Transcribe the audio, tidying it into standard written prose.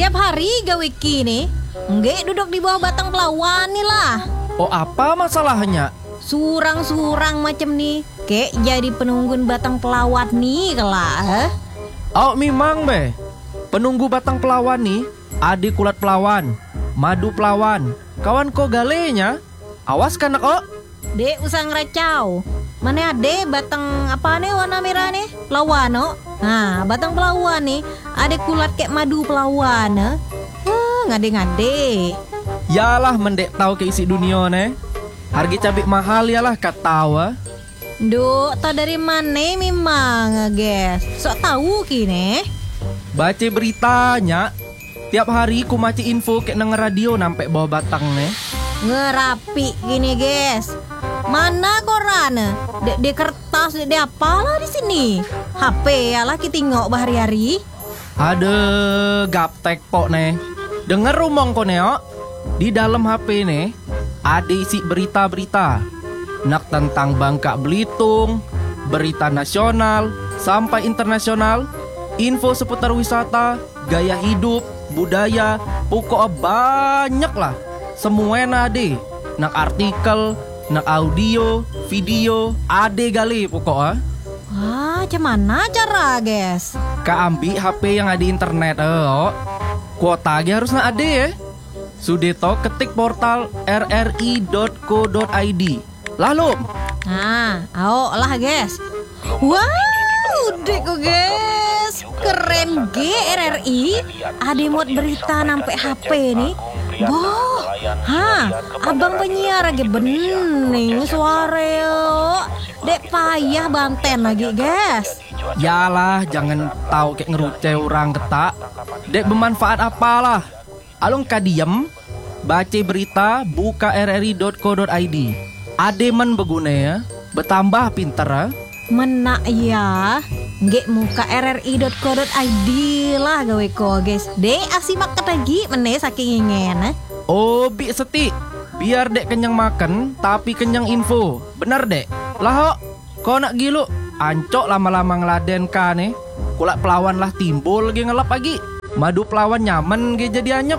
tiap hari gawe kini. Nggak duduk di bawah batang pelawan nih lah. Oh, apa masalahnya? Surang-surang macam nih. Kayak jadi penunggun batang pelawat nih kelak. Oh, memang be. Penunggu batang pelawan nih, adik kulat pelawan, madu pelawan, kawan ko galenya. Awas kan kok. Dek usah ngeracau. Mana ade batang apa nih warna merah nih? Pelawan no. Nah, batang pelawan nih, ade kulat kayak madu pelawan. Ngade-ngade. Yalah mendek tahu ke isi dunia nih. Harga cabai mahal yalah kat tahu. Duh, tau dari mana memang, guys? Sok tahu kini. Baca beritanya. Tiap hari ku maci info kayak nang radio nampak bawah batang nih. Ngerapi gini, guys. Mana koran? Di kertas, di apalah di sini? HP ya lah kita tengok bahari-hari. Ada gaptek pok nih. Dengar rumong ko neo. Di dalam HP nih ada isi berita-berita. Nak tentang Bangka Belitung, berita nasional sampai internasional, info seputar wisata, gaya hidup, budaya, pokok banyak lah. Semuanya ada. Nak artikel, nak audio, video, ada gali pokoknya. Wah, cuman cara, guys? Ka ambil HP yang ada internet, kuota aja harus nak ada ya. Sudeto ketik portal rri.co.id. Lalu. Nah, ayo lah, guys. Wow, deko guys, keren RRI. Ada mod berita nampak HP nih. Boh, abang penyiar lagi bening suara yo. Dek payah banten lagi, guys. Yalah, jangan tahu kayak ngeruceh orang ketak. Dek bermanfaat apalah. Alung kadiem, baca berita, buka rri.co.id. Ademan beguna ya, bertambah pinter ya. Menak ya, nggak muka rri.co.id lah gawe ko guys. Dek asimak lagi meneh saking ingin. Oh, bi seti. Biar dek kenyang makan, tapi kenyang info. Benar dek. Lah kok nak gilu? Ancok lama-lama ngeladen ka nih. Kulak pelawan lah timbul lagi ngelap lagi. Madu pelawan nyaman ge jadi anyep.